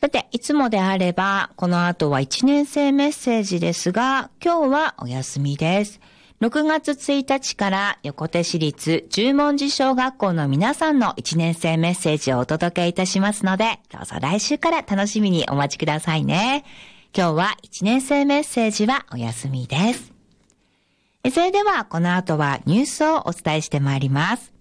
さて、いつもであれば、この後は1年生メッセージですが、今日はお休みです。6月1日から横手市立十文字小学校の皆さんの1年生メッセージをお届けいたしますので、どうぞ来週から楽しみにお待ちくださいね。今日は1年生メッセージはお休みです。それではこの後はニュースをお伝えしてまいります。